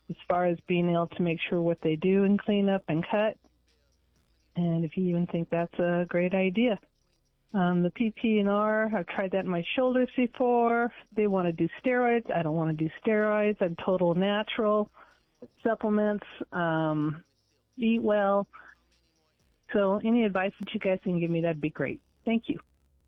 as far as being able to make sure what they do and clean up and cut. And if you even think that's a great idea. The PP&R, I've tried that in my shoulders before. They want to do steroids. I don't want to do steroids. I'm total natural. Supplements, eat well. So any advice that you guys can give me, that'd be great. Thank you.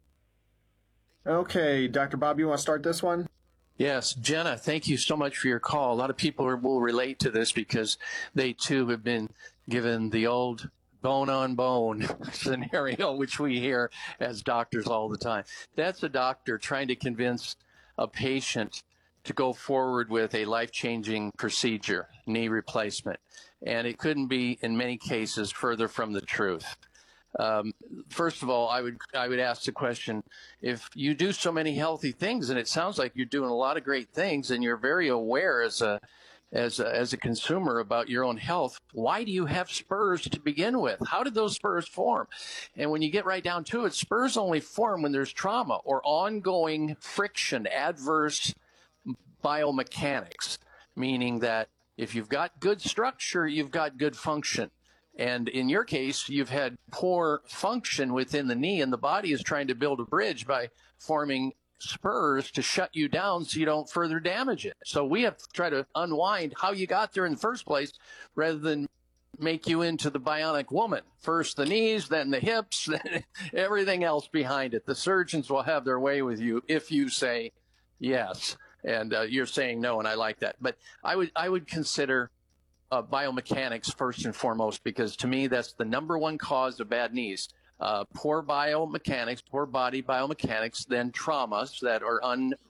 Okay, Dr. Bob, you want to start this one? Yes, Jenna, thank you so much for your call. A lot of people will relate to this because they too have been given the old bone on bone scenario, which we hear as doctors all the time. That's a doctor trying to convince a patient to go forward with a life-changing procedure, knee replacement. And it couldn't be, in many cases, further from the truth. First of all, I would ask the question, if you do so many healthy things, and it sounds like you're doing a lot of great things, and you're very aware as a consumer about your own health, why do you have spurs to begin with? How did those spurs form? And when you get right down to it, spurs only form when there's trauma or ongoing friction, adverse biomechanics, meaning that if you've got good structure, you've got good function. And in your case, you've had poor function within the knee, and the body is trying to build a bridge by forming spurs to shut you down so you don't further damage it. So we have to try to unwind how you got there in the first place rather than make you into the bionic woman. First the knees, then the hips, then everything else behind it. The surgeons will have their way with you if you say yes. And you're saying no, and I like that. But I would consider biomechanics first and foremost, because to me that's the number one cause of bad knees. Poor biomechanics, poor body biomechanics, then traumas that are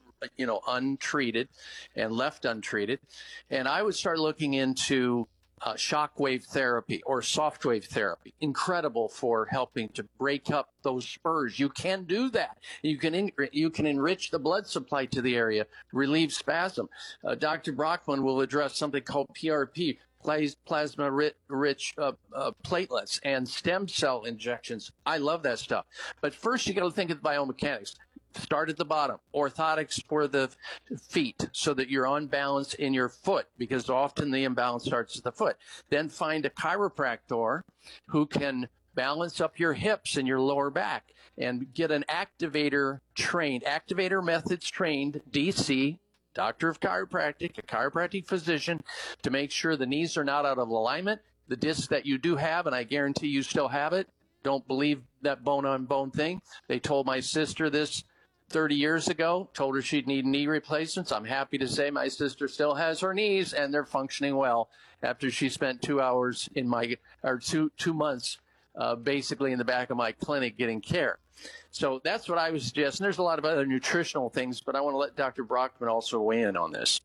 untreated and left untreated. And I would start looking into shockwave therapy or soft wave therapy. Incredible for helping to break up those spurs. You can do that. You can enrich the blood supply to the area, relieve spasm. Dr. Brockman will address something called PRP, plasma-rich platelets and stem cell injections. I love that stuff. But first, you got to think of the biomechanics. Start at the bottom. Orthotics for the feet so that you're on balance in your foot, because often the imbalance starts at the foot. Then find a chiropractor who can balance up your hips and your lower back, and get an activator methods trained DC, doctor of chiropractic, a chiropractic physician, to make sure the knees are not out of alignment. The disc that you do have, and I guarantee you still have it, don't believe that bone on bone thing. They told my sister this 30 years ago, told her she'd need knee replacements. I'm happy to say my sister still has her knees, and they're functioning well after she spent 2 hours in two months basically in the back of my clinic getting care. So that's what I would suggest. And there's a lot of other nutritional things, but I want to let Dr. Brockman also weigh in on this.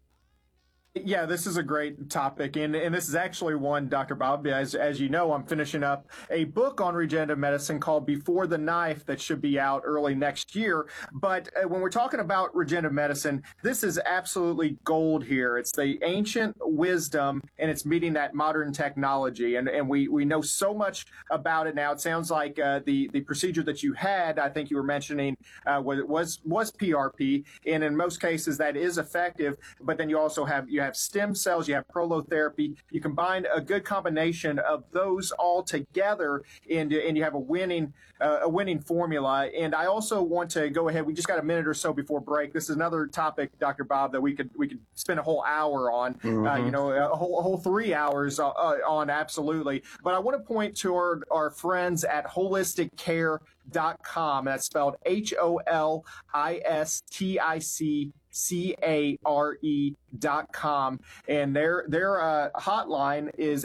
Yeah, this is a great topic, and this is actually one, Dr. Bob, as you know, I'm finishing up a book on regenerative medicine called Before the Knife that should be out early next year. But when we're talking about regenerative medicine, this is absolutely gold here. It's the ancient wisdom, and it's meeting that modern technology, and we know so much about it now. It sounds like the procedure that you had, I think you were mentioning, was PRP, and in most cases that is effective, but then you also have stem cells, you have prolotherapy. You combine a good combination of those all together, and you have a winning formula. And I also want to go ahead. We just got a minute or so before break. This is another topic, Dr. Bob, that we could spend a whole hour on. A whole 3 hours on, absolutely. But I want to point to our friends at HolisticCare.com. That's spelled HOLISTICCARE.com, and their hotline is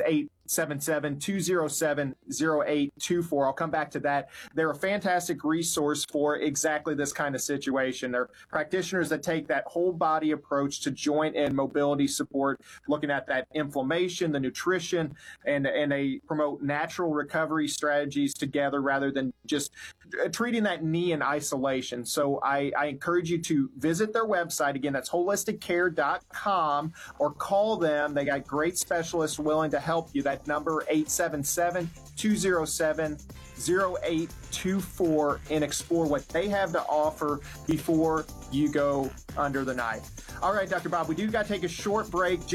877-207-0824. I'll come back to that. They're a fantastic resource for exactly this kind of situation. They're practitioners that take that whole body approach to joint and mobility support, looking at that inflammation, the nutrition, and they promote natural recovery strategies together rather than just treating that knee in isolation. So I encourage you to visit their website. Again, that's HolisticCare.com, or call them. They got great specialists willing to help you. That number, 877-207-0824, and explore what they have to offer before you go under the knife. All right, Dr. Bob, we do got to take a short break.